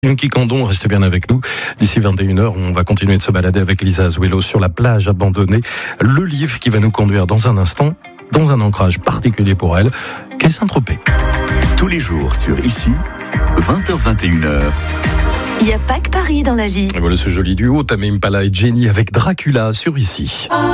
Yunki Candon, restez bien avec nous. D'ici 21h, on va continuer de se balader avec Lisa Azuelo sur la plage abandonnée. Le livre qui va nous conduire dans un instant, dans un ancrage particulier pour elle, qu'est Saint-Tropez. Tous les jours sur Ici, 20h-21h. Il n'y a pas que Paris dans la vie. Et voilà ce joli duo, Tame Impala et Jenny avec Dracula sur Ici.